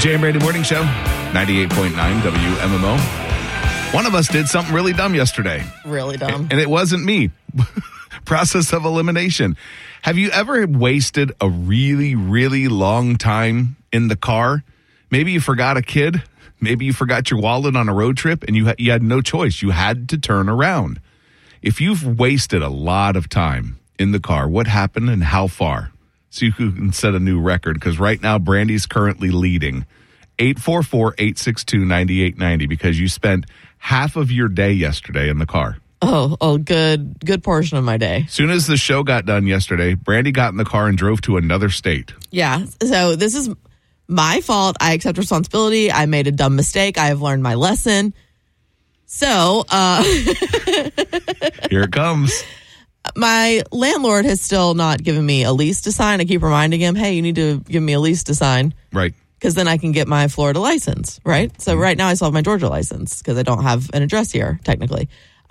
Jay and Brady Morning Show, 98.9 WMMO. One of us did something really dumb yesterday. Really dumb. And it wasn't me. Process of elimination. Have you ever wasted a really, really long time in the car? Maybe you forgot a kid. Maybe you forgot your wallet on a road trip and you had no choice. You had to turn around. If you've wasted a lot of time in the car, what happened and how far? So you can set a new record, because right now Brandy's currently leading 844-862-9890 because you spent half of your day yesterday in the car. Oh, good portion of my day. Soon as the show got done yesterday, Brandy got in the car and drove to another state. Yeah. So this is my fault. I accept responsibility. I made a dumb mistake. I have learned my lesson. So, here it comes. My landlord has still not given me a lease to sign. I keep reminding him, hey, you need to give me a lease to sign. Right. Because then I can get my Florida license, right? So right now I still have my Georgia license because I don't have an address here, technically.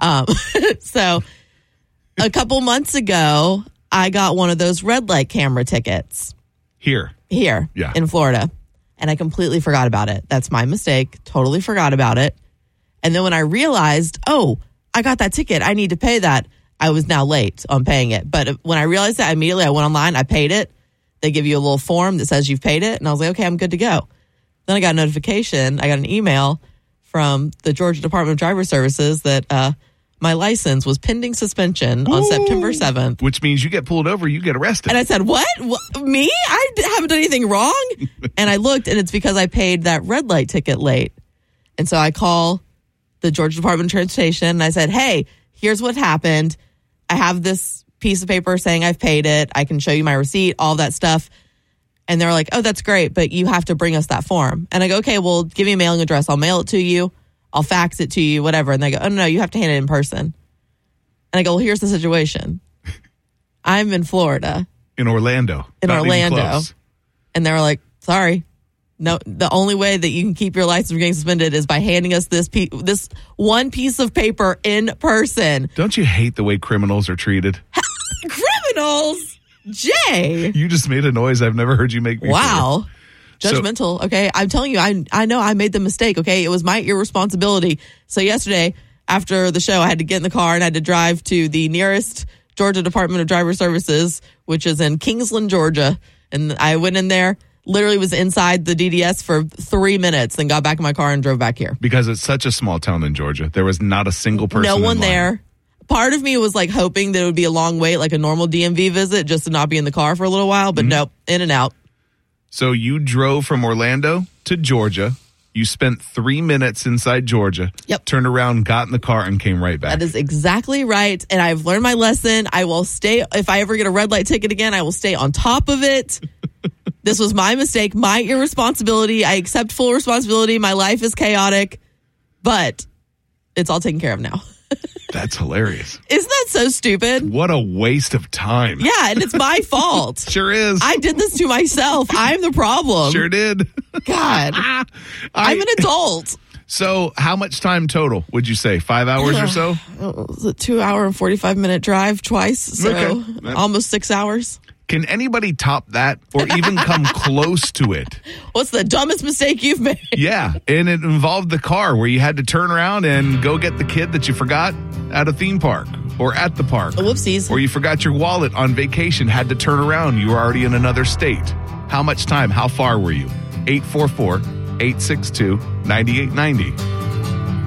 So a couple months ago, I got one of those red light camera tickets. Here. Yeah. In Florida. And I completely forgot about it. That's my mistake. Totally forgot about it. And then when I realized, I got that ticket, I need to pay that, I was now late on paying it. But when I realized that, immediately I went online, I paid it. They give you a little form that says you've paid it. And I was like, okay, I'm good to go. Then I got a notification. I got an email from the Georgia Department of Driver Services that my license was pending suspension on September 7th. Which means you get pulled over, you get arrested. And I said, what? Me? I haven't done anything wrong. And I looked, and it's because I paid that red light ticket late. And so I call the Georgia Department of Transportation, and I said, hey, here's what happened. I have this piece of paper saying I've paid it. I can show you my receipt, all that stuff. And they're like, oh, that's great, but you have to bring us that form. And I go, okay, well, give me a mailing address. I'll mail it to you. I'll fax it to you, whatever. And they go, oh, no, you have to hand it in person. And I go, well, here's the situation. I'm in Florida. In Orlando. Not even close. And they were like, sorry. No, the only way that you can keep your license from getting suspended is by handing us this one piece of paper in person. Don't you hate the way criminals are treated? Criminals? Jay. You just made a noise I've never heard you make before. Wow. Judgmental. Okay. I'm telling you, I know I made the mistake. Okay. It was my irresponsibility. So yesterday, after the show, I had to get in the car and I had to drive to the nearest Georgia Department of Driver Services, which is in Kingsland, Georgia. And I went in there, literally was inside the DDS for 3 minutes, then got back in my car and drove back here. Because it's such a small town in Georgia. There was not a single person. No one there. Part of me was like hoping that it would be a long wait, like a normal DMV visit, just to not be in the car for a little while. But nope, in and out. So you drove from Orlando to Georgia. You spent 3 minutes inside Georgia. Yep. Turned around, got in the car, and came right back. That is exactly right. And I've learned my lesson. I will stay. If I ever get a red light ticket again, I will stay on top of it. This was my mistake, my irresponsibility. I accept full responsibility. My life is chaotic, but it's all taken care of now. That's hilarious. Isn't that so stupid? What a waste of time. Yeah, and it's my fault. Sure is. I did this to myself. I'm the problem. Sure did. God. I'm an adult. So how much time total would you say? 5 hours or so? It was a 2 hour and 45-minute drive twice, so almost 6 hours. Can anybody top that or even come close to it? What's the dumbest mistake you've made? Yeah, and it involved the car where you had to turn around and go get the kid that you forgot at a theme park or at the park. Whoopsies. Or you forgot your wallet on vacation, had to turn around. You were already in another state. How much time? How far were you? 844-862-9890.